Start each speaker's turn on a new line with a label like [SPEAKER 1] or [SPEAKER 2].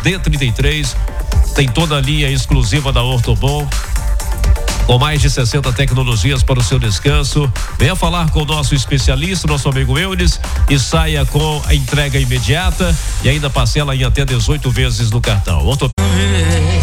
[SPEAKER 1] D33. Tem toda a linha exclusiva da Ortobon, com mais de 60 tecnologias para o seu descanso. Venha falar com o nosso especialista, nosso amigo Eudes, e saia com a entrega imediata e ainda parcela em até 18 vezes no cartão.